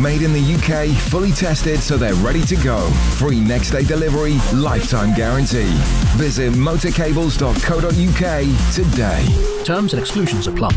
Made in the UK, fully tested so they're ready to go. Free next day delivery, lifetime guarantee. Visit motorcables.co.uk today. Terms and exclusions apply.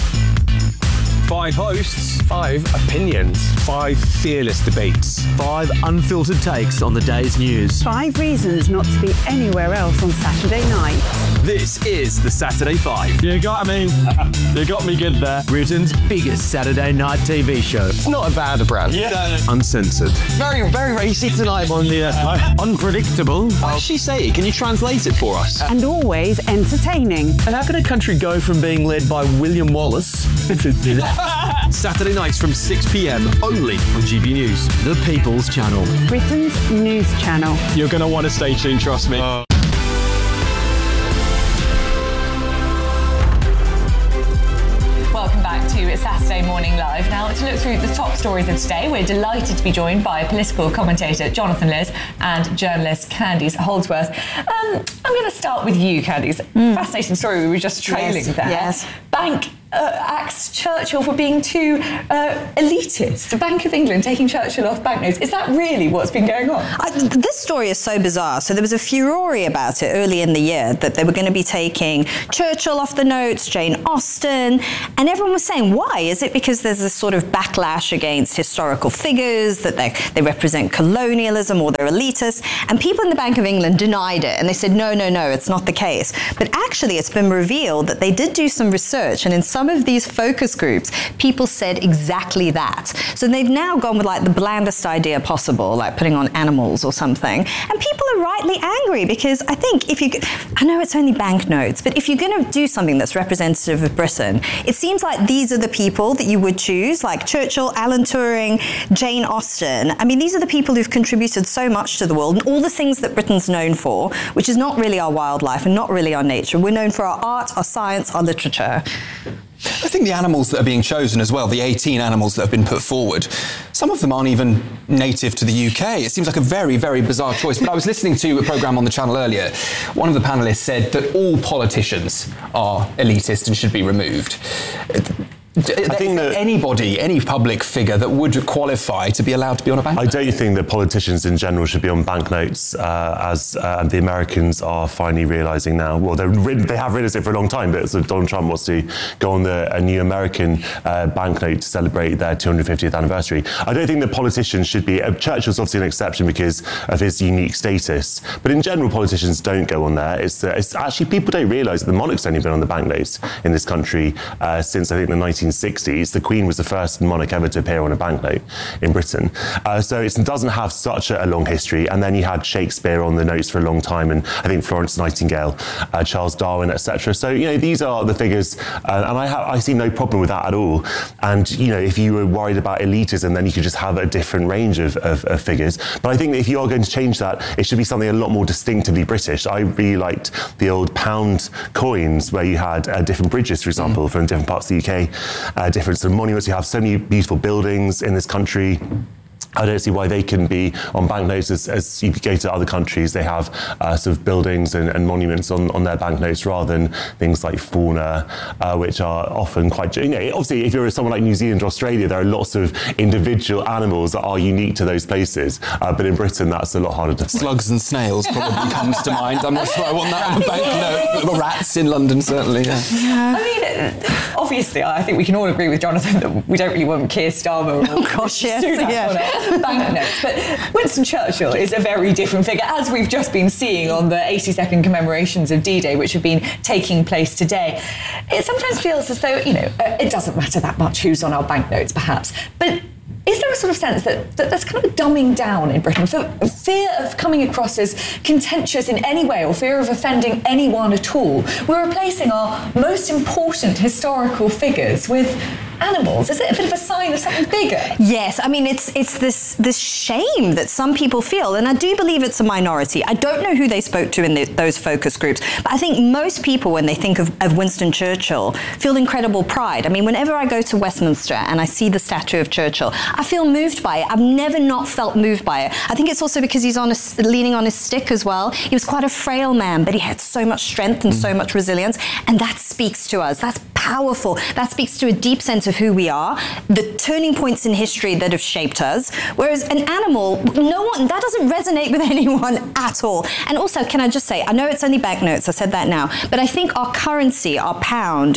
5 hosts, 5 opinions, 5 fearless debates, 5 unfiltered takes on the day's news. 5 reasons not to be anywhere else on Saturday night. This is the Saturday 5. You got me good there. Britain's biggest Saturday night TV show. It's not a bad brand. Yeah. Uncensored. Very, very racy tonight on the Unpredictable. What did she say? Can you translate it for us? And always entertaining. And how can a country go from being led by William Wallace Saturday nights from 6 p.m. only on GB News, the People's Channel. Britain's news channel. You're going to want to stay tuned, trust me. Welcome back to Saturday Morning Live. Now, to look through the top stories of today, we're delighted to be joined by political commentator Jonathan Liz and journalist Candice Holdsworth. I'm going to start with you, Candice. Fascinating story we were just trailing there. Yes. Bank axed Churchill for being too elitist. The Bank of England taking Churchill off banknotes. Is that really what's been going on? This story is so bizarre. So there was a furore about it early in the year that they were going to be taking Churchill off the notes, Jane Austen, and everyone was saying, why? Is it because there's this sort of backlash against historical figures, that they represent colonialism or they're elitist? And people in the Bank of England denied it, and they said, no, it's not the case. But actually, it's been revealed that they did do some research, and in some of these focus groups, people said exactly that. So they've now gone with like the blandest idea possible, like putting on animals or something. And people are rightly angry because I think I know it's only banknotes, but if you're going to do something that's representative of Britain, it seems like these are the people that you would choose, like Churchill, Alan Turing, Jane Austen. I mean, these are the people who've contributed so much to the world and all the things that Britain's known for, which is not really our wildlife and not really our nature. We're known for our art, our science, our literature. I think the animals that are being chosen as well, the 18 animals that have been put forward, some of them aren't even native to the UK. It seems like a very, very bizarre choice. But I was listening to a programme on the channel earlier. One of the panellists said that all politicians are elitist and should be removed. I think that any public figure that would qualify to be allowed to be on a banknote? I don't think that politicians in general should be on banknotes, as the Americans are finally realising now. Well, they have realised it for a long time, but so Donald Trump wants to go on a new American banknote to celebrate their 250th anniversary. I don't think that politicians should be. Churchill's obviously an exception because of his unique status, but in general, politicians don't go on there. It's actually, people don't realise that the monarch's only been on the banknotes in this country since, I think, the 1960s. The Queen was the first monarch ever to appear on a banknote in Britain. So it doesn't have such a long history. And then you had Shakespeare on the notes for a long time, and I think Florence Nightingale, Charles Darwin, etc. So, these are the figures, and I see no problem with that at all. And, if you were worried about elitism, then you could just have a different range of figures. But I think that if you are going to change that, it should be something a lot more distinctively British. I really liked the old pound coins where you had different bridges, for example, from different parts of the UK. Different sort of monuments. You have so many beautiful buildings in this country. I don't see why they can be on banknotes as you go to other countries. They have sort of buildings and monuments on their banknotes rather than things like fauna, which are often quite... obviously, if you're someone like New Zealand or Australia, there are lots of individual animals that are unique to those places. But in Britain, that's a lot harder to... Slugs and snails probably comes to mind. I'm not sure I want that on a banknote. Rats in London, certainly, yeah. I mean, obviously, I think we can all agree with Jonathan that we don't really want Keir Starmer or banknotes. But Winston Churchill is a very different figure, as we've just been seeing on the 82nd commemorations of D-Day, which have been taking place today. It sometimes feels as though, it doesn't matter that much who's on our banknotes, perhaps. But is there a sort of sense that there's kind of a dumbing down in Britain, for fear of coming across as contentious in any way or fear of offending anyone at all? We're replacing our most important historical figures with animals. Is it a bit of a sign of something bigger? Yes, I mean, it's this shame that some people feel, and I do believe it's a minority. I don't know who they spoke to in those focus groups, but I think most people, when they think of Winston Churchill, feel incredible pride. I mean, whenever I go to Westminster and I see the statue of Churchill, I feel moved by it. I've never not felt moved by it. I think it's also because he's leaning on his stick as well. He was quite a frail man, but he had so much strength and so much resilience, and that speaks to us. That's powerful. That speaks to a deep sense of who we are, the turning points in history that have shaped us, whereas an animal, that doesn't resonate with anyone at all. And also, can I just say, I know it's only banknotes, I said that now, but I think our currency, our pound,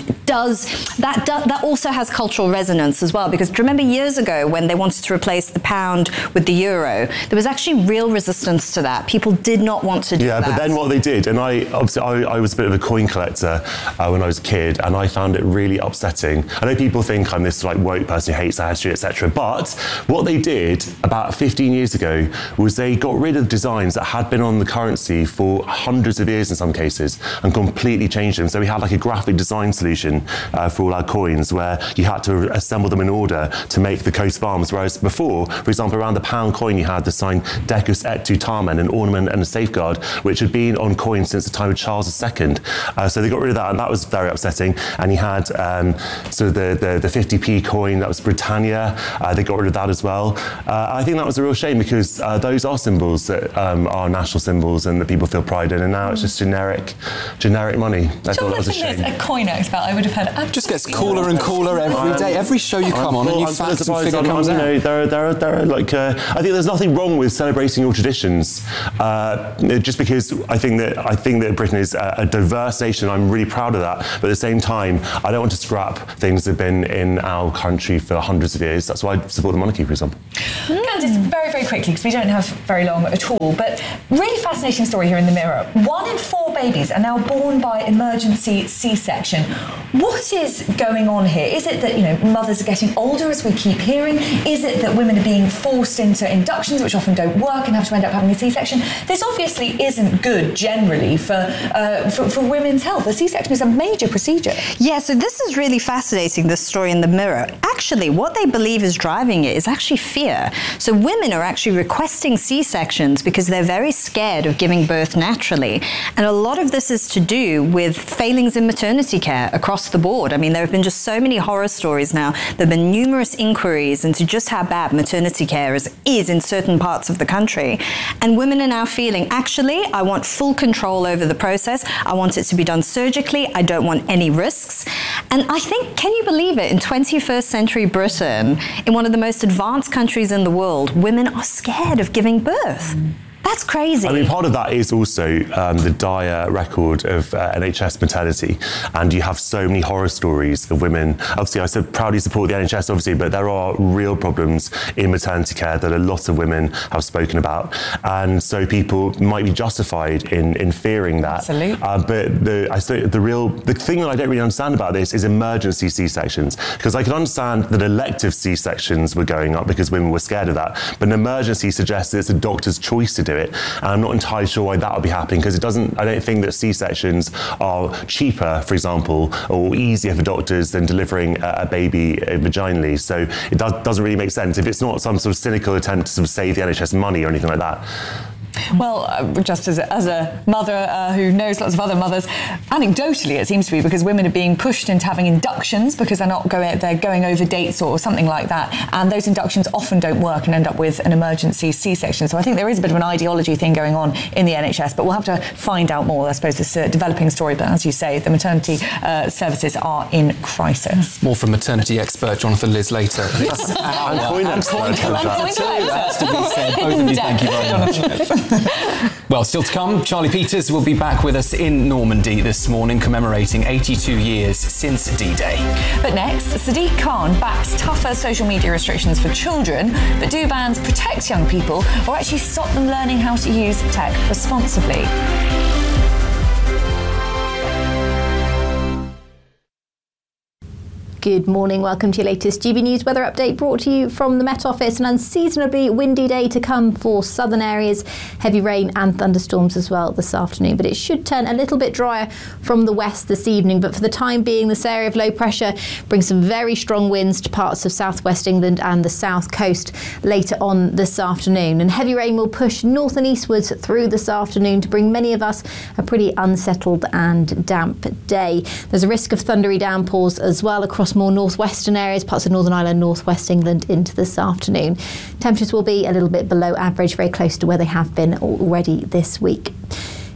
that also has cultural resonance as well, because do you remember years ago when they wanted to replace the pound with the euro, there was actually real resistance to that. People did not want to do that. Yeah, but then what they did, and I was a bit of a coin collector when I was a kid, and I found it really upsetting. I know people think I'm this like woke person who hates our history, etc. But what they did about 15 years ago was they got rid of designs that had been on the currency for hundreds of years in some cases and completely changed them. So we had like a graphic design solution for all our coins where you had to assemble them in order to make the coat of arms. Whereas before, for example, around the pound coin, you had the sign Decus et tu tamen, an ornament and a safeguard, which had been on coins since the time of Charles II. So they got rid of that, and that was very upsetting. And you had sort of the 50p coin, that was Britannia. They got rid of that as well. I think that was a real shame because those are symbols that are national symbols and that people feel pride in, and now it's just generic money. I thought that was a shame. There's a coin expert, I would have had. It just gets cooler and cooler every day. Every show you come on, a new fact and figure comes out. There are like, I think there's nothing wrong with celebrating your traditions. Just because I think that Britain is a diverse nation, I'm really proud of that. But at the same time, I don't want to scrap things that have been in our country for hundreds of years. That's why I support the monarchy, for example. Candice, very, very quickly, because we don't have very long at all, but really fascinating story here in the Mirror. 1 in 4 babies are now born by emergency C-section. What is going on here? Is it that, mothers are getting older, as we keep hearing? Is it that women are being forced into inductions, which often don't work, and have to end up having a C-section? This obviously isn't good generally for women's health. A C-section is a major procedure. Yeah, so this is really fascinating, this story in the Mirror. Actually, what they believe is driving it is actually fear. So women are actually requesting C-sections because they're very scared of giving birth naturally. And a lot of this is to do with failings in maternity care across the board. I mean, there have been just so many horror stories now. There have been numerous inquiries into just how bad maternity care is in certain parts of the country. And women are now feeling, actually, I want full control over the process. I want it to be done surgically. I don't want any risks. And I think, can you believe it, in 21st century Britain, in one of the most advanced countries in the world, women are scared of giving birth. That's crazy. I mean, part of that is also the dire record of NHS maternity, and you have so many horror stories of women. Obviously, I proudly support the NHS, obviously, but there are real problems in maternity care that a lot of women have spoken about, and so people might be justified in fearing that. Absolutely. But the thing that I don't really understand about this is emergency C-sections, because I can understand that elective C-sections were going up because women were scared of that, but an emergency suggests that it's a doctor's choice to do it, and I'm not entirely sure why that would be happening, because I don't think that C-sections are cheaper, for example, or easier for doctors than delivering a baby vaginally. So it doesn't really make sense if it's not some sort of cynical attempt to sort of save the NHS money or anything like that. Well, just as a mother who knows lots of other mothers, anecdotally it seems to be because women are being pushed into having inductions because they're going over dates or something like that, and those inductions often don't work and end up with an emergency C-section. So I think there is a bit of an ideology thing going on in the NHS, but we'll have to find out more. I suppose it's a developing story, but as you say, the maternity services are in crisis. More from maternity expert Jonathan Liz later. And coin expert. That's to be said. Both of you, thank you very much. Well, still to come, Charlie Peters will be back with us in Normandy this morning, commemorating 82 years since D-Day. But next, Sadiq Khan backs tougher social media restrictions for children, but do bans protect young people or actually stop them learning how to use tech responsibly? Good morning, welcome to your latest GB News weather update brought to you from the Met Office. An unseasonably windy day to come for southern areas, heavy rain and thunderstorms as well this afternoon, but it should turn a little bit drier from the west this evening. But for the time being, this area of low pressure brings some very strong winds to parts of southwest England and the south coast later on this afternoon. And heavy rain will push north and eastwards through this afternoon to bring many of us a pretty unsettled and damp day. There's a risk of thundery downpours as well across more northwestern areas, parts of Northern Ireland, northwest England into this afternoon. Temperatures will be a little bit below average, very close to where they have been already this week.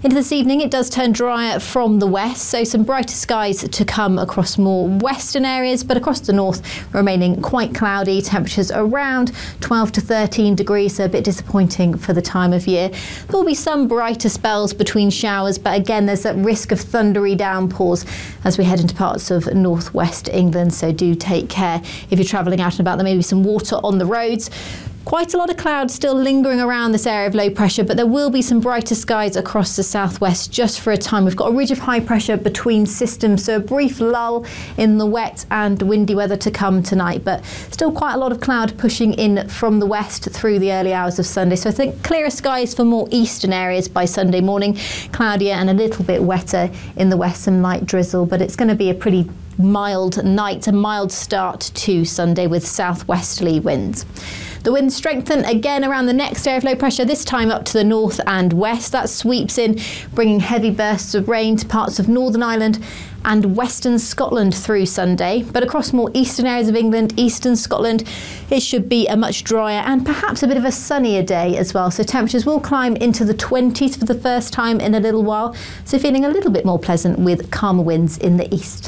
Into this evening, it does turn drier from the west, so some brighter skies to come across more western areas, but across the north remaining quite cloudy. Temperatures around 12 to 13 degrees, so a bit disappointing for the time of year. There will be some brighter spells between showers, but again, there's that risk of thundery downpours as we head into parts of northwest England, so do take care if you're travelling out and about. There may be some water on the roads. Quite a lot of clouds still lingering around this area of low pressure, but there will be some brighter skies across the southwest just for a time. We've got a ridge of high pressure between systems, so a brief lull in the wet and windy weather to come tonight, but still quite a lot of cloud pushing in from the west through the early hours of Sunday. So I think clearer skies for more eastern areas by Sunday morning, cloudier and a little bit wetter in the west, some light drizzle, but it's going to be a pretty mild night, a mild start to Sunday with southwesterly winds. The winds strengthen again around the next area of low pressure, this time up to the north and west. That sweeps in, bringing heavy bursts of rain to parts of Northern Ireland and western Scotland through Sunday. But across more eastern areas of England, eastern Scotland, it should be a much drier and perhaps a bit of a sunnier day as well. So temperatures will climb into the 20s for the first time in a little while. So feeling a little bit more pleasant with calmer winds in the east.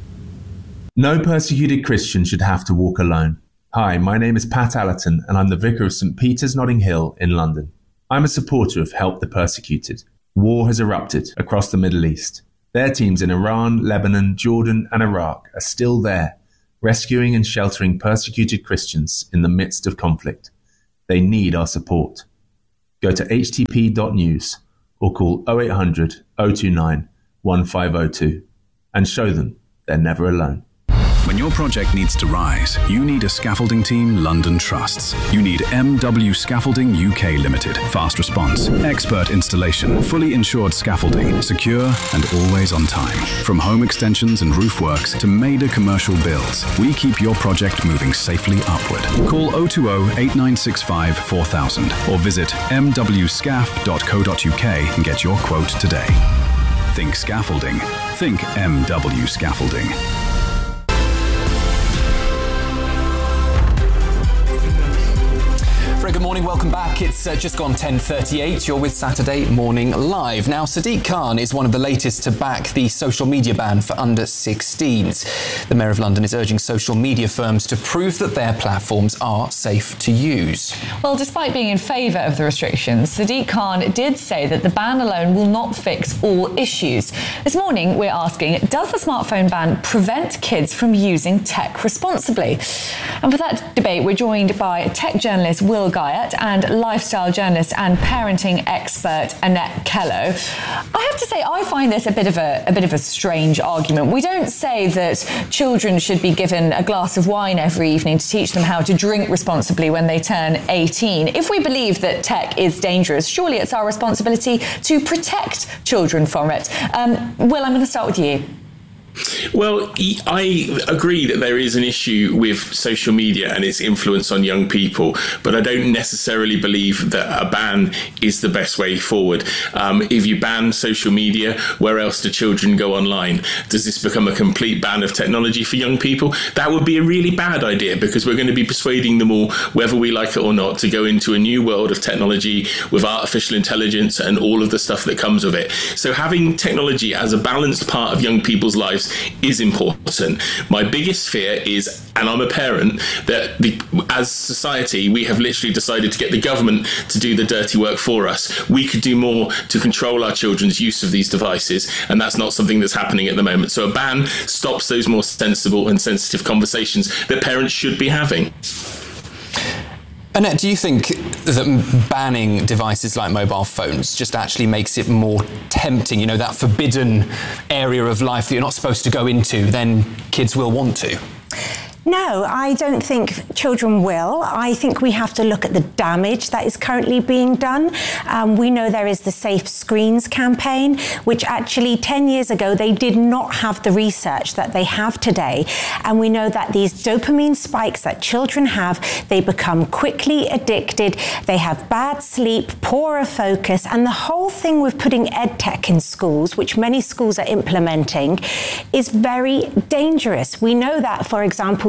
No persecuted Christian should have to walk alone. Hi, my name is Pat Allerton and I'm the Vicar of St Peter's Notting Hill in London. I'm a supporter of Help the Persecuted. War has erupted across the Middle East. Their teams in Iran, Lebanon, Jordan and Iraq are still there, rescuing and sheltering persecuted Christians in the midst of conflict. They need our support. Go to htp.news or call 0800 029 1502 and show them they're never alone. When your project needs to rise, you need a scaffolding team London trusts. You need MW Scaffolding UK Limited. Fast response, expert installation, fully insured scaffolding, secure and always on time. From home extensions and roof works to major commercial builds, we keep your project moving safely upward. Call 020 8965 4000 or visit mwscaf.co.uk and get your quote today. Think scaffolding. Think MW Scaffolding. Good morning, welcome back. It's just gone 10:38. You're with Saturday Morning Live. Now, Sadiq Khan is one of the latest to back the social media ban for under 16s. The Mayor of London is urging social media firms to prove that their platforms are safe to use. Well, despite being in favour of the restrictions, Sadiq Khan did say that the ban alone will not fix all issues. This morning, we're asking, does the smartphone ban prevent kids from using tech responsibly? And for that debate, we're joined by tech journalist Will Guyatt and lifestyle journalist and parenting expert Annette Kello. I have to say, I find this a bit of a strange argument. We don't say that children should be given a glass of wine every evening to teach them how to drink responsibly when they turn 18. If we believe that tech is dangerous, surely it's our responsibility to protect children from it. Will, I'm going to start with you. Well, I agree that there is an issue with social media and its influence on young people, but I don't necessarily believe that a ban is the best way forward. If you ban social media, where else do children go online? Does this become a complete ban of technology for young people? That would be a really bad idea, because we're going to be persuading them all, whether we like it or not, to go into a new world of technology with artificial intelligence and all of the stuff that comes with it. So having technology as a balanced part of young people's lives is important. My biggest fear is, and I'm a parent, that as society we have literally decided to get the government to do the dirty work for us. We could do more to control our children's use of these devices, and that's not something that's happening at the moment. So a ban stops those more sensible and sensitive conversations that parents should be having. Annette, do you think that banning devices like mobile phones just actually makes it more tempting, that forbidden area of life that you're not supposed to go into, then kids will want to? No, I don't think children will. I think we have to look at the damage that is currently being done. We know there is the Safe Screens campaign, which actually 10 years ago, they did not have the research that they have today. And we know that these dopamine spikes that children have, they become quickly addicted, they have bad sleep, poorer focus, and the whole thing with putting EdTech in schools, which many schools are implementing, is very dangerous. We know that, for example,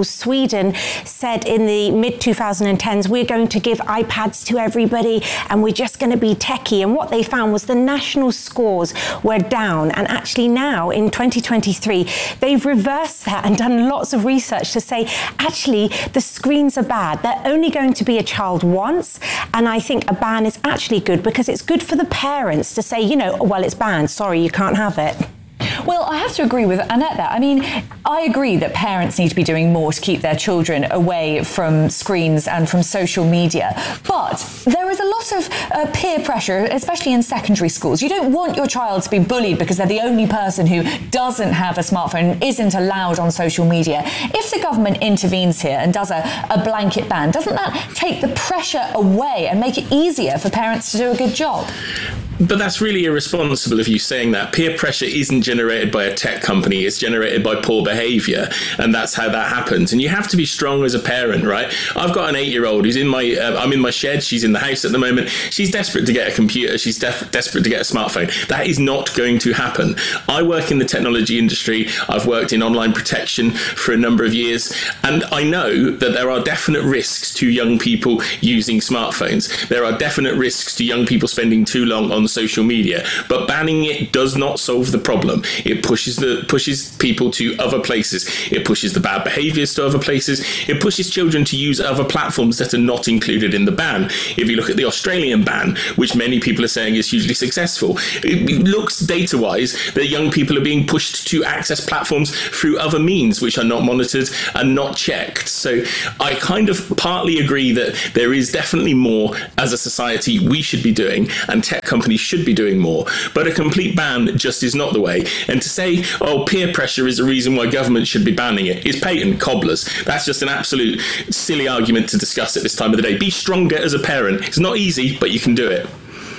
example, Sweden said in the mid-2010s, we're going to give iPads to everybody and we're just going to be techie. And what they found was the national scores were down. And actually now, in 2023, they've reversed that and done lots of research to say, actually, the screens are bad. They're only going to be a child once. And I think a ban is actually good because it's good for the parents to say, you know, well, it's banned. Sorry, you can't have it. Well, I have to agree with Annette there. I mean, I agree that parents need to be doing more to keep their children away from screens and from social media. But there is a lot of peer pressure, especially in secondary schools. You don't want your child to be bullied because they're the only person who doesn't have a smartphone and isn't allowed on social media. If the government intervenes here and does a blanket ban, doesn't that take the pressure away and make it easier for parents to do a good job? But that's really irresponsible of you saying that. Peer pressure isn't generated by a tech company, it's generated by poor behaviour, and that's how that happens. And you have to be strong as a parent, right? I've got an 8-year-old who's I'm in my shed, she's in the house at the moment, she's desperate to get a computer, she's desperate to get a smartphone. That is not going to happen. I work in the technology industry, I've worked in online protection for a number of years, and I know that there are definite risks to young people using smartphones. There are definite risks to young people spending too long on social media, but banning it does not solve the problem. It pushes people to other places. It pushes the bad behaviours to other places. It pushes children to use other platforms that are not included in the ban. If you look at the Australian ban, which many people are saying is hugely successful, it looks data-wise that young people are being pushed to access platforms through other means which are not monitored and not checked. So I kind of partly agree that there is definitely more as a society we should be doing, and tech companies should be doing more, but a complete ban just is not the way. And to say, oh, peer pressure is a reason why government should be banning it is patent cobblers. That's just an absolute silly argument to discuss at this time of the day. Be stronger as a parent. It's not easy, but you can do it.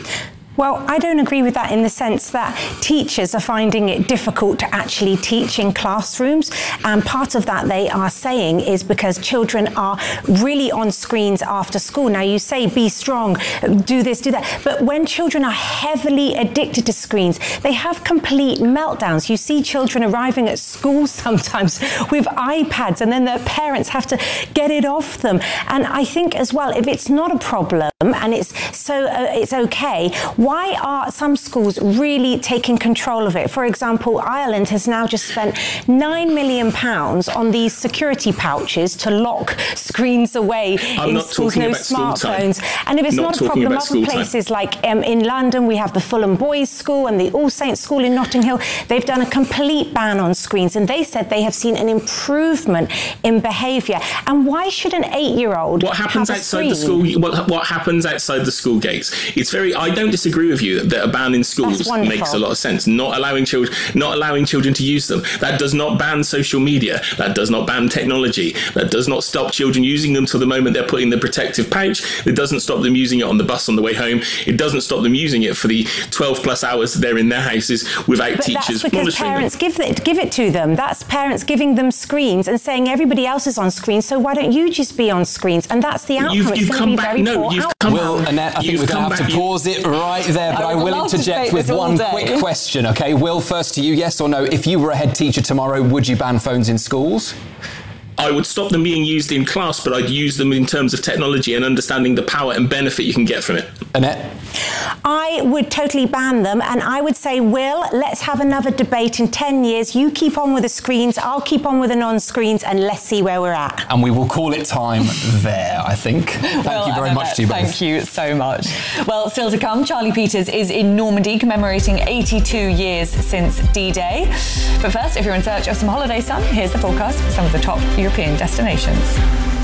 Well, I don't agree with that in the sense that teachers are finding it difficult to actually teach in classrooms. And part of that, they are saying, is because children are really on screens after school. Now, you say, be strong, do this, do that. But when children are heavily addicted to screens, they have complete meltdowns. You see children arriving at school sometimes with iPads, and then their parents have to get it off them. And I think as well, if it's not a problem and it's okay, why are some schools really taking control of it? For example, Ireland has now just spent £9 million on these security pouches to lock screens away in schools, no smartphones. And if it's not a problem, other places like in London, we have the Fulham Boys School and the All Saints School in Notting Hill. They've done a complete ban on screens, and they said they have seen an improvement in behaviour. And why should an 8-year-old what happens have a outside the school? What happens outside the school gates? It's very. I don't disagree with you that a ban in schools makes a lot of sense. Not allowing children to use them. That does not ban social media. That does not ban technology. That does not stop children using them till the moment they're put in the protective pouch. It doesn't stop them using it on the bus on the way home. It doesn't stop them using it for the 12 plus hours they're in their houses without teachers monitoring them. That's because parents give it to them. That's parents giving them screens and saying everybody else is on screens, so why don't you just be on screens? And that's the outcome. It's going to be very poor outcome. Well, Annette, I think we're going to have to pause it right there, but I will interject with one quick question, okay? Will, first to you, yes or no, if you were a head teacher tomorrow, would you ban phones in schools? I would stop them being used in class, but I'd use them in terms of technology and understanding the power and benefit you can get from it. Annette? I would totally ban them, and I would say, Will, let's have another debate in 10 years. You keep on with the screens, I'll keep on with the non-screens, and let's see where we're at. And we will call it time there, I think. Thank you very much to you both. Thank you so much. Well, still to come, Charlie Peters is in Normandy commemorating 82 years since D-Day. But first, if you're in search of some holiday sun, here's the forecast for some of the top European destinations.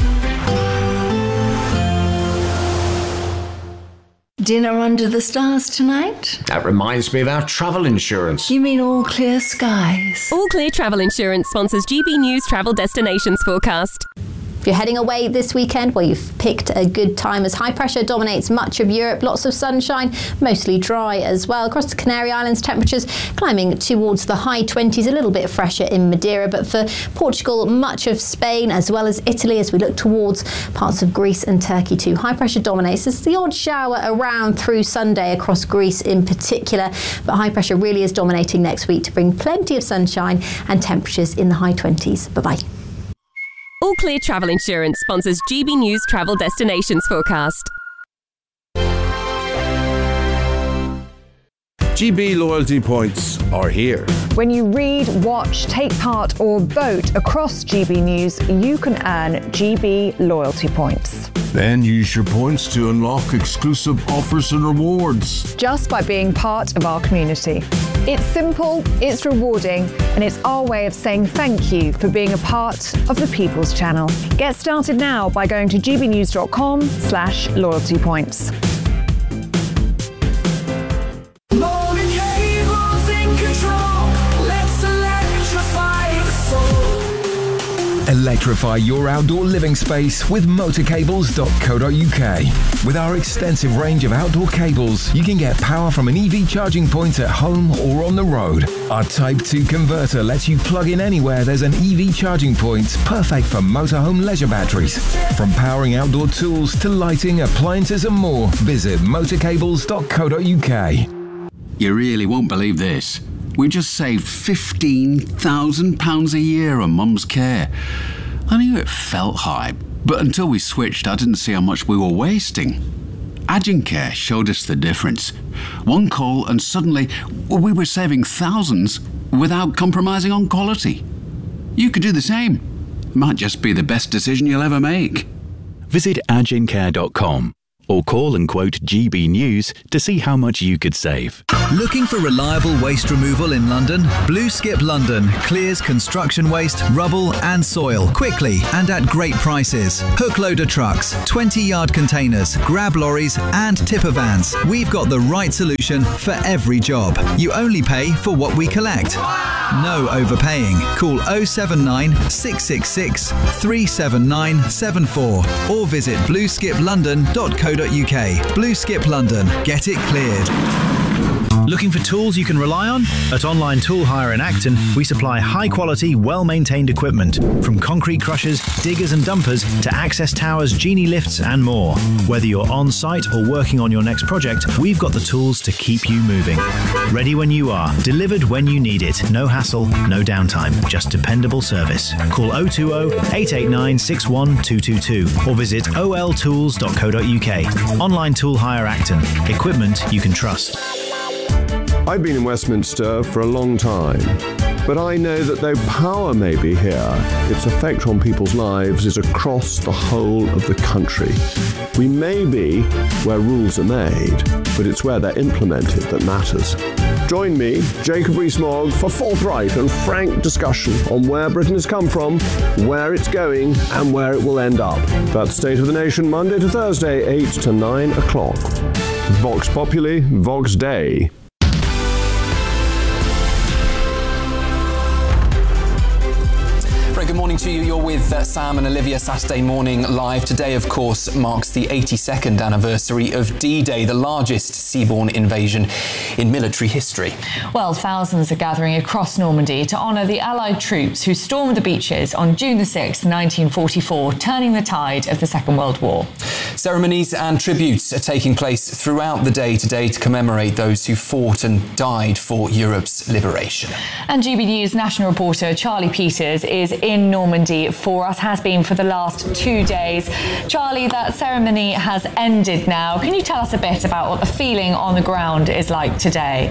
Dinner under the stars tonight? That reminds me of our travel insurance. You mean All Clear Skies? All Clear Travel Insurance sponsors GB News Travel Destinations Forecast. If you're heading away this weekend, well, you've picked a good time as high pressure dominates much of Europe. Lots of sunshine, mostly dry as well. Across the Canary Islands, temperatures climbing towards the high 20s, a little bit fresher in Madeira. But for Portugal, much of Spain, as well as Italy, as we look towards parts of Greece and Turkey too. High pressure dominates. There's the odd shower around through Sunday across Greece in particular. But high pressure really is dominating next week to bring plenty of sunshine and temperatures in the high 20s. Bye-bye. All Clear Travel Insurance sponsors GB News Travel Destinations forecast. GB loyalty points are here. When you read, watch, take part or vote across GB News, you can earn GB loyalty points. Then use your points to unlock exclusive offers and rewards. Just by being part of our community. It's simple, it's rewarding, and it's our way of saying thank you for being a part of the People's Channel. Get started now by going to gbnews.com/loyalty points. Electrify your outdoor living space with motorcables.co.uk. With our extensive range of outdoor cables, you can get power from an EV charging point at home or on the road. Our Type 2 converter lets you plug in anywhere there's an EV charging point, perfect for motorhome leisure batteries. From powering outdoor tools to lighting, appliances and more, visit motorcables.co.uk. You really won't believe this. We just saved £15,000 a year on Mum's care. I knew it felt high, but until we switched, I didn't see how much we were wasting. Agencare showed us the difference. One call and suddenly we were saving thousands without compromising on quality. You could do the same. It might just be the best decision you'll ever make. Visit agencare.com. or call and quote GB News to see how much you could save. Looking for reliable waste removal in London? Blue Skip London clears construction waste, rubble and soil quickly and at great prices. Hook loader trucks, 20-yard containers, grab lorries and tipper vans. We've got the right solution for every job. You only pay for what we collect. No overpaying. Call 079 666 37974 or visit blueskiplondon.co.uk. Blue Skip London. Get it cleared. Looking for tools you can rely on? At Online Tool Hire in Acton, we supply high-quality, well-maintained equipment, from concrete crushers, diggers and dumpers to access towers, genie lifts and more. Whether you're on-site or working on your next project, we've got the tools to keep you moving. Ready when you are, delivered when you need it. No hassle, no downtime, just dependable service. Call 020-889-61222 or visit oltools.co.uk. Online Tool Hire Acton. Equipment you can trust. I've been in Westminster for a long time, but I know that though power may be here, its effect on people's lives is across the whole of the country. We may be where rules are made, but it's where they're implemented that matters. Join me, Jacob Rees-Mogg, for forthright and frank discussion on where Britain has come from, where it's going, and where it will end up. That's State of the Nation, Monday to Thursday, 8 to 9 o'clock. Vox Populi, Vox Dei. Good morning to you. You're with Sam and Olivia Saturday Morning Live. Today, of course, marks the 82nd anniversary of D-Day, the largest seaborne invasion in military history. Well, thousands are gathering across Normandy to honour the Allied troops who stormed the beaches on June the 6th, 1944, turning the tide of the Second World War. Ceremonies and tributes are taking place throughout the day today to commemorate those who fought and died for Europe's liberation. And GB News national reporter Charlie Peters is in Normandy for us, has been for the last 2 days. Charlie, that ceremony has ended now. Can you tell us a bit about what the feeling on the ground is like today?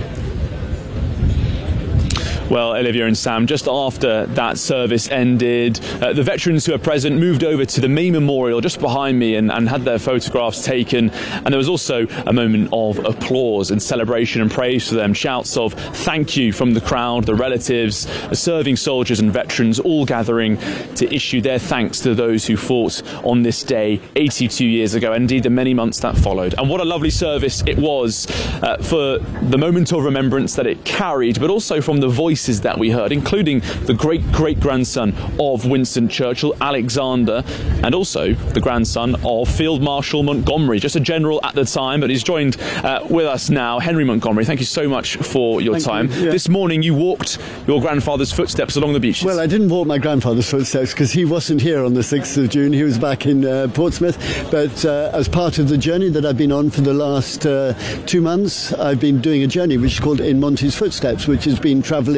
Well, Olivia and Sam, just after that service ended, the veterans who are present moved over to the main memorial just behind me and had their photographs taken. And there was also a moment of applause and celebration and praise for them. Shouts of thank you from the crowd, the relatives, the serving soldiers and veterans, all gathering to issue their thanks to those who fought on this day 82 years ago, and indeed the many months that followed. And what a lovely service it was for the moment of remembrance that it carried, but also from the voices that we heard, including the great-great-grandson of Winston Churchill, Alexander, and also the grandson of Field Marshal Montgomery, just a general at the time, but he's joined with us now. Henry Montgomery, thank you so much for your time. Yeah. This morning you walked your grandfather's footsteps along the beaches. Well, I didn't walk my grandfather's footsteps because he wasn't here on the 6th of June. He was back in Portsmouth. But as part of the journey that I've been on for the last 2 months, I've been doing a journey which is called In Monty's Footsteps, which has been travelling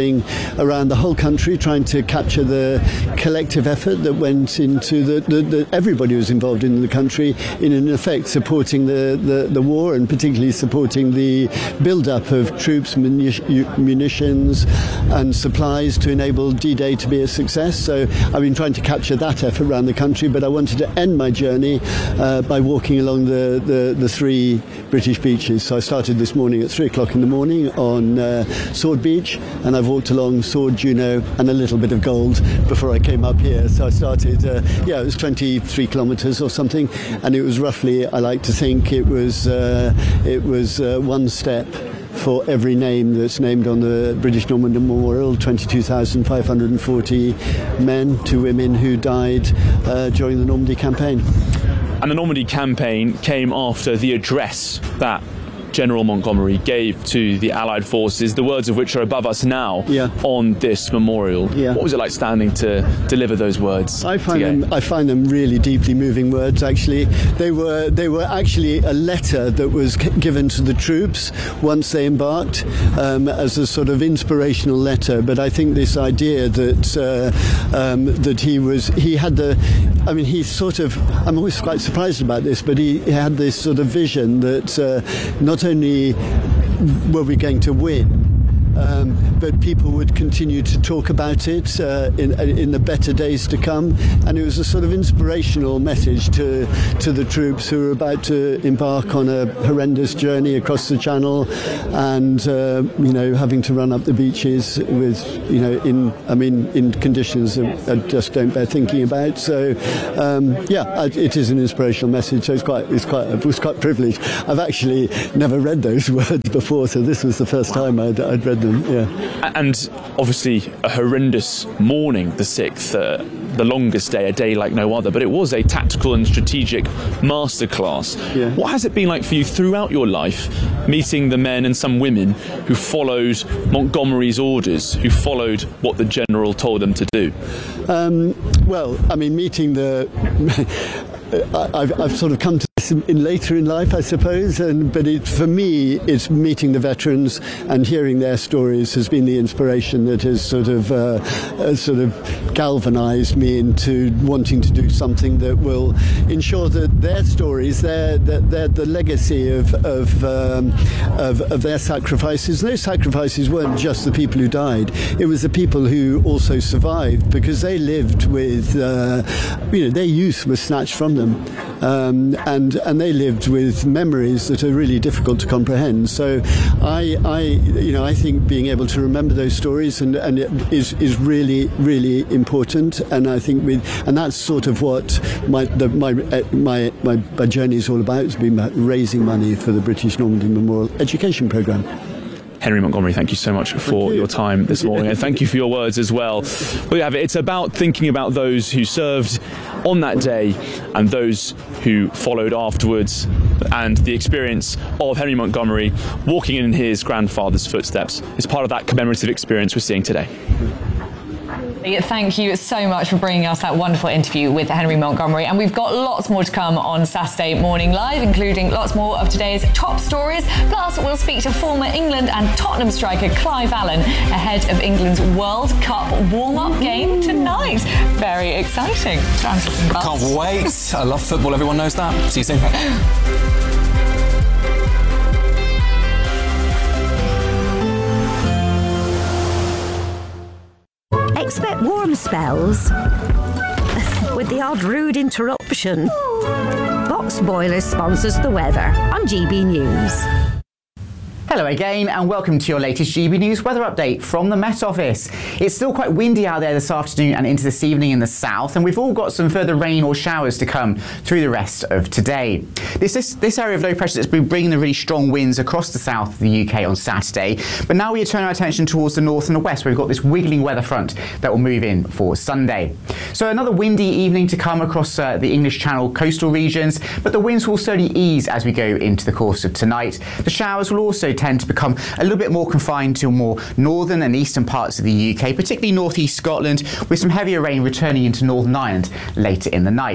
travelling around the whole country, trying to capture the collective effort that went into the everybody was involved in the country in effect supporting the war, and particularly supporting the build-up of troops, munitions and supplies to enable D-Day to be a success. So I've been trying to capture that effort around the country, but I wanted to end my journey by walking along the three British beaches. So I started this morning at 3 o'clock in the morning on Sword Beach, and I've walked along Sword, Juno and a little bit of Gold before I came up here. So I started, it was 23 kilometres or something, and it was roughly, I like to think, it was one step for every name that's named on the British Normandy Memorial, 22,540 men to women who died during the Normandy campaign. And the Normandy campaign came after the address that General Montgomery gave to the Allied forces, the words of which are above us now on this memorial. What was it like standing to deliver those words? I find them really deeply moving words, actually. They were actually a letter that was given to the troops once they embarked, as a sort of inspirational letter. But I think this idea that I'm always quite surprised about this, but he had this sort of vision that not only were we going to win, but people would continue to talk about it in the better days to come, and it was a sort of inspirational message to the troops who were about to embark on a horrendous journey across the Channel, and having to run up the beaches with in conditions that I just don't bear thinking about. So it is an inspirational message. So I was quite privileged. I've actually never read those words before, so this was the first time I'd read them. And obviously a horrendous morning, the 6th, the longest day, a day like no other, but it was a tactical and strategic masterclass. What has it been like for you throughout your life, meeting the men and some women who followed Montgomery's orders, who followed what the general told them to do? Meeting I've sort of come to this later in life, I suppose, but for me, it's meeting the veterans and hearing their stories has been the inspiration that has sort of galvanised me into wanting to do something that will ensure that their stories, the legacy of their sacrifices. Those sacrifices weren't just the people who died; it was the people who also survived, because they lived with, their youth was snatched from them, and they lived with memories that are really difficult to comprehend. So I think being able to remember those stories and is really, really important. And I think and that's sort of what my journey is all about. It's been about raising money for the British Normandy Memorial Education Programme. Henry Montgomery, thank you so much for your time this morning, and thank you for your words as well. It's about thinking about those who served on that day and those who followed afterwards, and the experience of Henry Montgomery walking in his grandfather's footsteps is part of that commemorative experience we're seeing today. Thank you so much for bringing us that wonderful interview with Henry Montgomery. And we've got lots more to come on Saturday Morning Live, including lots more of today's top stories. Plus, we'll speak to former England and Tottenham striker Clive Allen ahead of England's World Cup warm-up game tonight. Very exciting. Can't wait. I love football. Everyone knows that. See you soon. Expect warm spells with the odd rude interruption. Box Boilers sponsors the weather on GB News. Hello again and welcome to your latest GB News weather update from the Met Office. It's still quite windy out there this afternoon and into this evening in the south, and we've all got some further rain or showers to come through the rest of today. This area of low pressure that's been bringing the really strong winds across the south of the UK on Saturday, but now we turn our attention towards the north and the west, where we've got this wiggling weather front that will move in for Sunday. So another windy evening to come across the English Channel coastal regions, but the winds will slowly ease as we go into the course of tonight. The showers will also tend to become a little bit more confined to more northern and eastern parts of the UK, particularly northeast Scotland, with some heavier rain returning into Northern Ireland later in the night.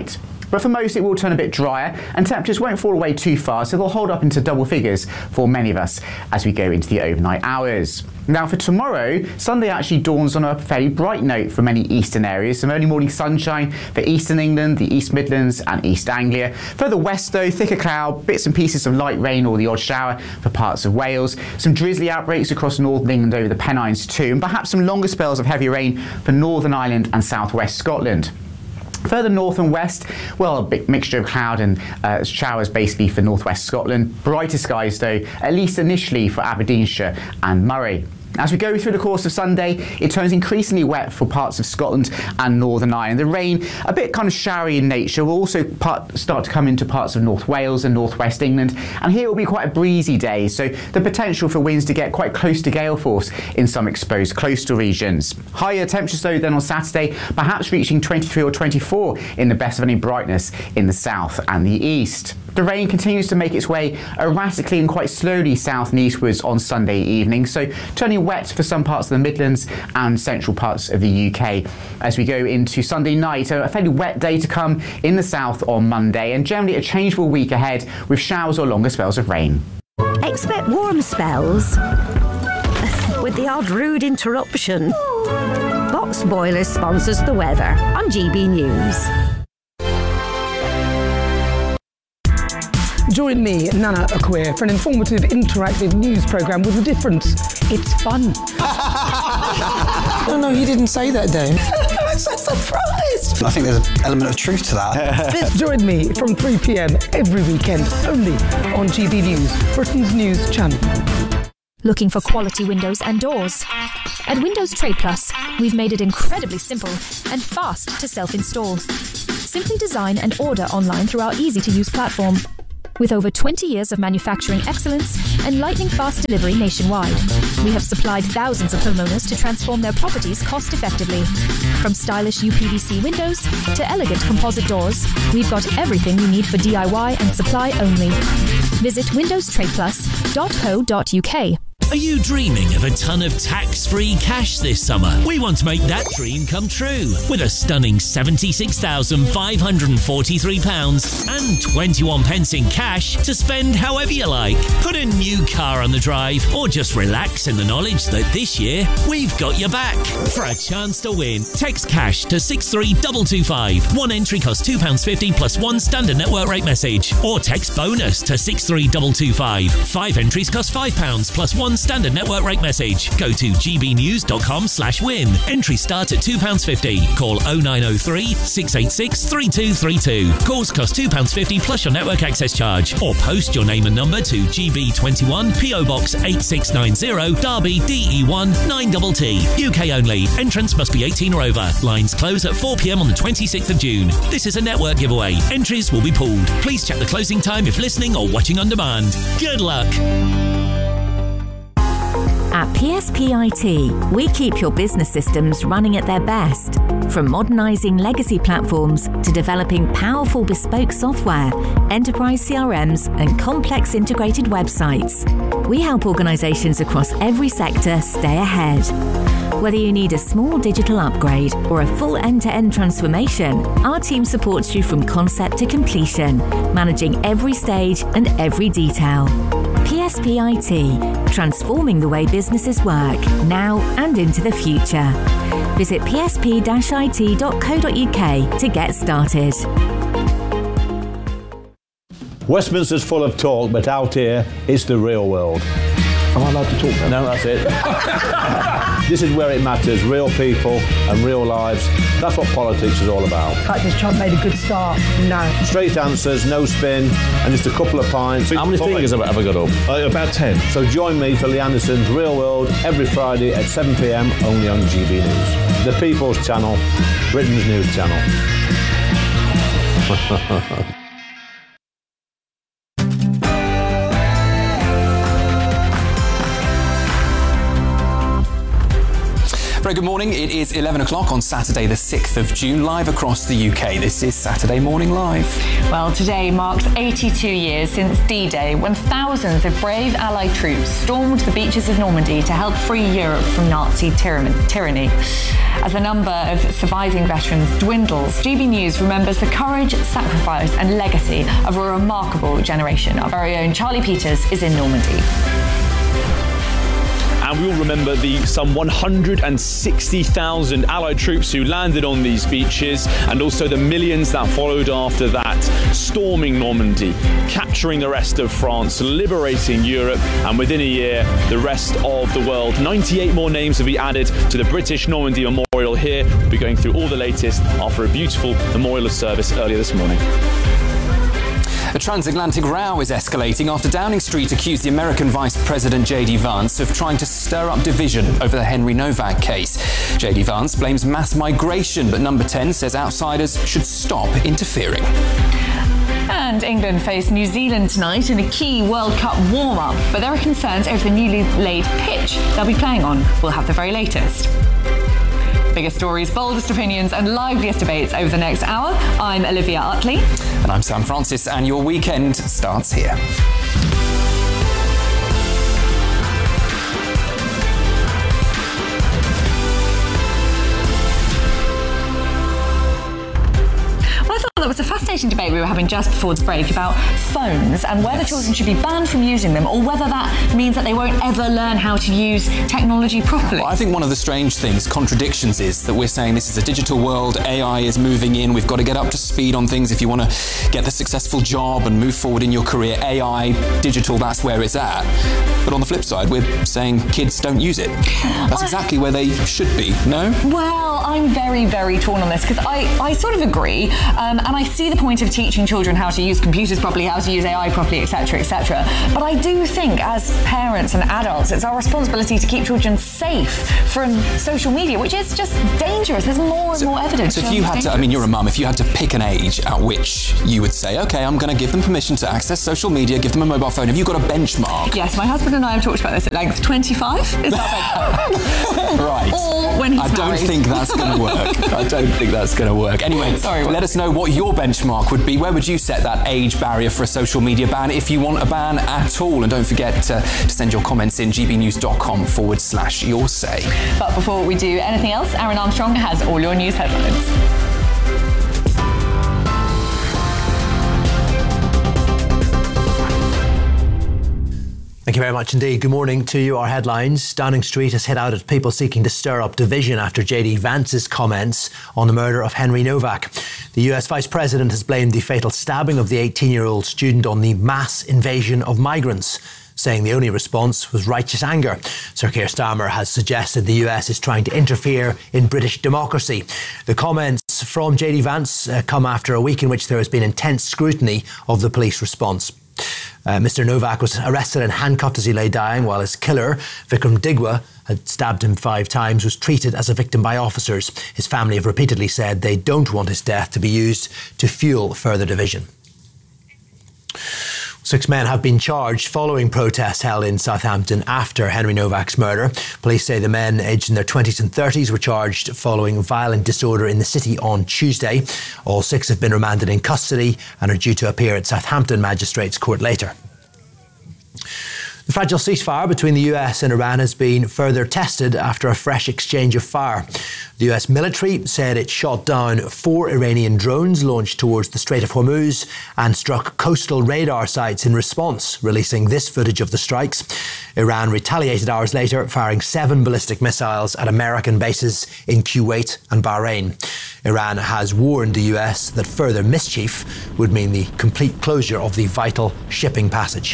But for most, it will turn a bit drier, and temperatures won't fall away too far, so they'll hold up into double figures for many of us as we go into the overnight hours. Now for tomorrow, Sunday actually dawns on a fairly bright note for many eastern areas. Some early morning sunshine for eastern England, the East Midlands and East Anglia. Further west though, thicker cloud, bits and pieces of light rain or the odd shower for parts of Wales. Some drizzly outbreaks across northern England over the Pennines too, and perhaps some longer spells of heavy rain for Northern Ireland and southwest Scotland. Further north and west, well, a big mixture of cloud and showers basically for northwest Scotland. Brighter skies though, at least initially for Aberdeenshire and Moray. As we go through the course of Sunday, it turns increasingly wet for parts of Scotland and Northern Ireland. The rain, a bit kind of showery in nature, will also start to come into parts of North Wales and northwest England. And here it will be quite a breezy day, so the potential for winds to get quite close to gale force in some exposed coastal regions. Higher temperatures though than on Saturday, perhaps reaching 23 or 24 in the best of any brightness in the south and the east. The rain continues to make its way erratically and quite slowly south and eastwards on Sunday evening, so turning wet for some parts of the Midlands and central parts of the UK. As we go into Sunday night, a fairly wet day to come in the south on Monday, and generally a changeable week ahead with showers or longer spells of rain. Expect warm spells with the odd rude interruption. Box Boilers sponsors the weather on GB News. Join me, Nana Akweer, for an informative, interactive news programme with a difference. It's fun. No, he didn't say that, Dave. I'm so surprised. I think there's an element of truth to that. Join me from 3 p.m. every weekend, only on GB News, Britain's news channel. Looking for quality windows and doors? At Windows Trade Plus, we've made it incredibly simple and fast to self-install. Simply design and order online through our easy-to-use platform. With over 20 years of manufacturing excellence and lightning-fast delivery nationwide, we have supplied thousands of homeowners to transform their properties cost-effectively. From stylish UPVC windows to elegant composite doors, we've got everything you need for DIY and supply only. Visit windowstradeplus.co.uk. Are you dreaming of a ton of tax-free cash this summer? We want to make that dream come true with a stunning £76,543 and 21 pence in cash to spend however you like. Put a new car on the drive or just relax in the knowledge that this year we've got your back. For a chance to win, text cash to 63225. One entry costs £2.50 plus one standard network rate message. Or text bonus to 63225. 5 entries cost £5 plus one standard network rate message. Go to gbnews.com/win. Entries start at £2.50. Call 0903 686 3232. Calls cost £2.50 plus your network access charge. Or post your name and number to GB21 PO Box 8690 Derby DE1 9TT. UK only. Entrance must be 18 or over. Lines close at 4 p.m. on the 26th of June. This is a network giveaway. Entries will be pooled. Please check the closing time if listening or watching on demand. Good luck. At PSP IT, we keep your business systems running at their best. From modernising legacy platforms to developing powerful bespoke software, enterprise CRMs and complex integrated websites, we help organisations across every sector stay ahead. Whether you need a small digital upgrade or a full end-to-end transformation, our team supports you from concept to completion, managing every stage and every detail. PSP IT, transforming the way businesses work, now and into the future. Visit psp-it.co.uk to get started. Westminster's full of talk, but out here, it's the real world. Am I allowed to talk now? No, that's it. This is where it matters, real people and real lives. That's what politics is all about. The fact is Trump made a good start. No. Straight answers, no spin, and just a couple of pints. How many fingers have I got up? About 10. So join me for Lee Anderson's Real World every Friday at 7 p.m. only on GB News. The People's Channel, Britain's news channel. Very good morning. It is 11 o'clock on Saturday the 6th of June, live across the UK. This is Saturday Morning Live. Well, today marks 82 years since D-Day, when thousands of brave Allied troops stormed the beaches of Normandy to help free Europe from Nazi tyranny. As the number of surviving veterans dwindles, GB News remembers the courage, sacrifice and legacy of a remarkable generation. Our very own Charlie Peters is in Normandy. And we'll remember the some 160,000 Allied troops who landed on these beaches, and also the millions that followed after that, storming Normandy, capturing the rest of France, liberating Europe, and within a year, the rest of the world. 98 more names have been added to the British Normandy Memorial here. We'll be going through all the latest after a beautiful memorial service earlier this morning. A transatlantic row is escalating after Downing Street accused the American Vice President J.D. Vance of trying to stir up division over the Henry Novak case. J.D. Vance blames mass migration, but Number 10 says outsiders should stop interfering. And England face New Zealand tonight in a key World Cup warm-up, but there are concerns over the newly laid pitch they'll be playing on. We'll have the very latest. Biggest stories, boldest opinions and liveliest debates over the next hour. I'm Olivia Utley. And I'm Sam Francis, and your weekend starts here. That was a fascinating debate we were having just before the break about phones and whether children should be banned from using them, or whether that means that they won't ever learn how to use technology properly. Well, I think one of the strange things, contradictions, is that we're saying this is a digital world, AI is moving in, we've got to get up to speed on things if you want to get the successful job and move forward in your career. AI, digital, that's where it's at. But on the flip side, we're saying kids don't use it. That's exactly where they should be, no? Well, I'm very, very torn on this, because I sort of agree, and I see the point of teaching children how to use computers properly, how to use AI properly, etc., etc. But I do think, as parents and adults, it's our responsibility to keep children safe from social media, which is just dangerous. There's more and more evidence. So if you had to, I mean, you're a mum, if you had to pick an age at which you would say, OK, I'm going to give them permission to access social media, give them a mobile phone, have you got a benchmark? Yes, my husband and I have talked about this at length. 25 is our benchmark. Right. Or when he's I don't married. think that's going to work. I don't think that's going to work. Anyway, let us know what your benchmark would be. Where would you set that age barrier for a social media ban, if you want a ban at all? And don't forget to send your comments in gbnews.com/your say. But before we do anything else, Aaron Armstrong has all your news headlines. Thank you very much indeed. Good morning to you. Our headlines. Downing Street has hit out at people seeking to stir up division after J.D. Vance's comments on the murder of Henry Novak. The US Vice President has blamed the fatal stabbing of the 18-year-old student on the mass invasion of migrants, saying the only response was righteous anger. Sir Keir Starmer has suggested the US is trying to interfere in British democracy. The comments from J.D. Vance come after a week in which there has been intense scrutiny of the police response. Mr. Novak was arrested and handcuffed as he lay dying, while his killer, Vikram Digwa, had stabbed him 5 times, was treated as a victim by officers. His family have repeatedly said they don't want his death to be used to fuel further division. 6 men have been charged following protests held in Southampton after Henry Novak's murder. Police say the men, aged in their 20s and 30s, were charged following violent disorder in the city on Tuesday. All 6 have been remanded in custody and are due to appear at Southampton Magistrates Court later. The fragile ceasefire between the US and Iran has been further tested after a fresh exchange of fire. The US military said it shot down 4 Iranian drones launched towards the Strait of Hormuz and struck coastal radar sites in response, releasing this footage of the strikes. Iran retaliated hours later, firing 7 ballistic missiles at American bases in Kuwait and Bahrain. Iran has warned the US that further mischief would mean the complete closure of the vital shipping passage.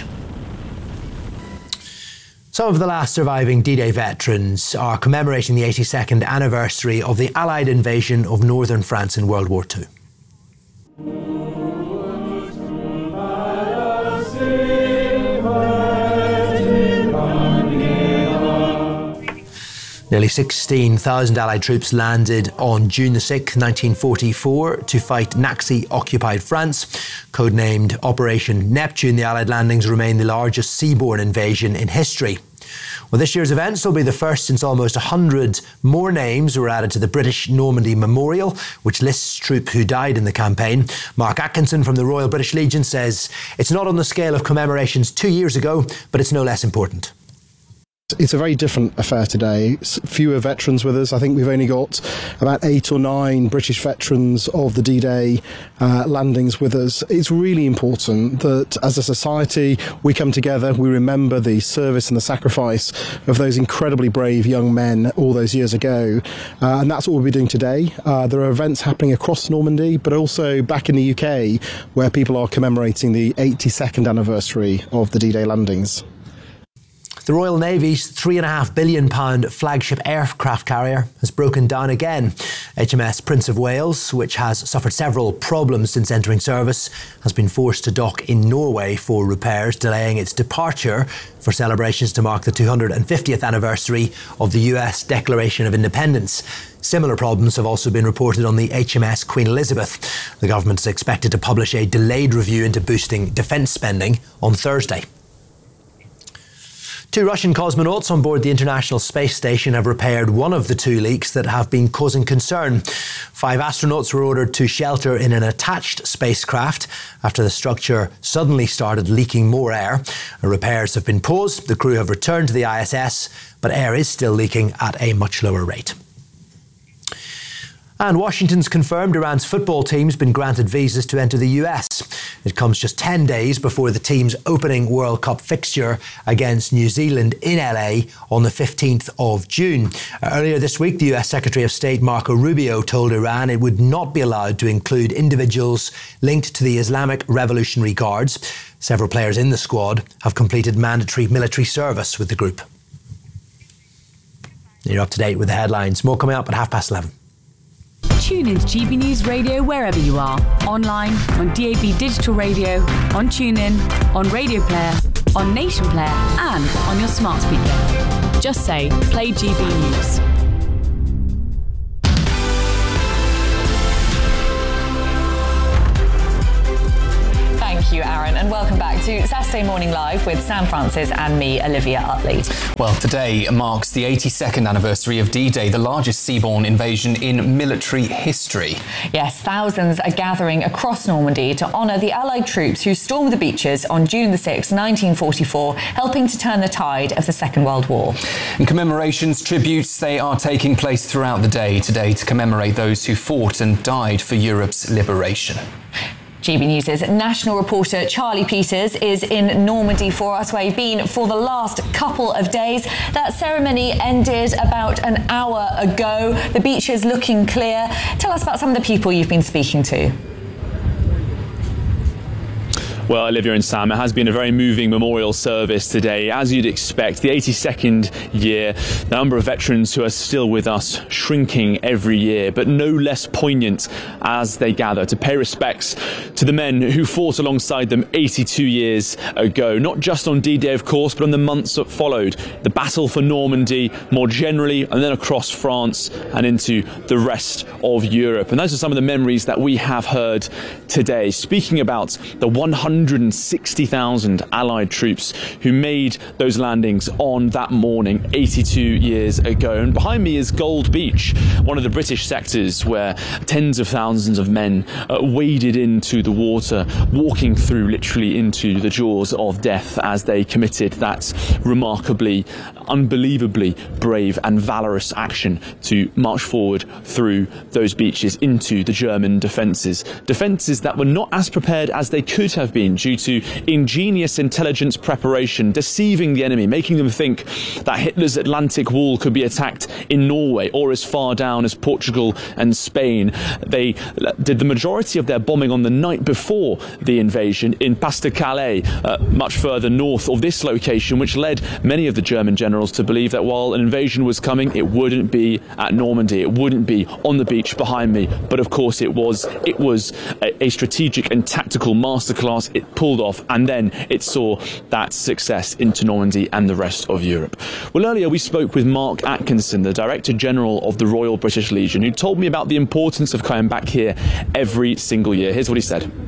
Some of the last surviving D-Day veterans are commemorating the 82nd anniversary of the Allied invasion of northern France in World War II. Nearly 16,000 Allied troops landed on June the 6th, 1944 to fight Nazi-occupied France. Codenamed Operation Neptune, the Allied landings remain the largest seaborne invasion in history. Well, this year's events will be the first since almost 100 more names were added to the British Normandy Memorial, which lists troops who died in the campaign. Mark Atkinson from the Royal British Legion says it's not on the scale of commemorations 2 years ago, but it's no less important. It's a very different affair today. Fewer veterans with us. I think we've only got about 8 or 9 British veterans of the D-Day landings with us. It's really important that as a society we come together, we remember the service and the sacrifice of those incredibly brave young men all those years ago. And that's what we'll be doing today. There are events happening across Normandy, but also back in the UK where people are commemorating the 82nd anniversary of the D-Day landings. The Royal Navy's £3.5 billion flagship aircraft carrier has broken down again. HMS Prince of Wales, which has suffered several problems since entering service, has been forced to dock in Norway for repairs, delaying its departure for celebrations to mark the 250th anniversary of the US Declaration of Independence. Similar problems have also been reported on the HMS Queen Elizabeth. The government is expected to publish a delayed review into boosting defence spending on Thursday. 2 Russian cosmonauts on board the International Space Station have repaired one of the 2 leaks that have been causing concern. 5 astronauts were ordered to shelter in an attached spacecraft after the structure suddenly started leaking more air. Repairs have been paused. The crew have returned to the ISS, but air is still leaking at a much lower rate. And Washington's confirmed Iran's football team's been granted visas to enter the US. It comes just 10 days before the team's opening World Cup fixture against New Zealand in LA on the 15th of June. Earlier this week, the US Secretary of State Marco Rubio told Iran it would not be allowed to include individuals linked to the Islamic Revolutionary Guards. Several players in the squad have completed mandatory military service with the group. You're up to date with the headlines. More coming up at 11:30. Tune into GB News Radio wherever you are. Online, on DAB Digital Radio, on TuneIn, on Radio Player, on Nation Player, and on your smart speaker. Just say, play GB News. Thank you, Aaron, and welcome back to Saturday Morning Live with Sam Francis and me, Olivia Utley. Well, today marks the 82nd anniversary of D-Day, the largest seaborne invasion in military history. Yes, thousands are gathering across Normandy to honour the Allied troops who stormed the beaches on June the 6th, 1944, helping to turn the tide of the Second World War. And commemorations, tributes, they are taking place throughout the day today to commemorate those who fought and died for Europe's liberation. GB News' national reporter Charlie Peters is in Normandy for us, where he's been for the last couple of days. That ceremony ended about an hour ago. The beach is looking clear. Tell us about some of the people you've been speaking to. Well, Olivia and Sam, it has been a very moving memorial service today. As you'd expect, the 82nd year, the number of veterans who are still with us shrinking every year, but no less poignant as they gather to pay respects to the men who fought alongside them 82 years ago, not just on D-Day, of course, but on the months that followed. The battle for Normandy more generally, and then across France and into the rest of Europe. And those are some of the memories that we have heard today. Speaking about the 160,000 Allied troops who made those landings on that morning 82 years ago. And behind me is Gold Beach, one of the British sectors where tens of thousands of men waded into the water, walking through literally into the jaws of death as they committed that remarkably, unbelievably brave and valorous action to march forward through those beaches into the German defences. Defences that were not as prepared as they could have been due to ingenious intelligence preparation, deceiving the enemy, making them think that Hitler's Atlantic Wall could be attacked in Norway or as far down as Portugal and Spain. They did the majority of their bombing on the night before the invasion in Pas-de-Calais, much further north of this location, which led many of the German generals to believe that while an invasion was coming, it wouldn't be at Normandy, it wouldn't be on the beach behind me. But of course it was a strategic and tactical masterclass. It pulled off, and then it saw that success into Normandy and the rest of Europe. Well, earlier we spoke with Mark Atkinson, the Director General of the Royal British Legion, who told me about the importance of coming back here every single year. Here's what he said.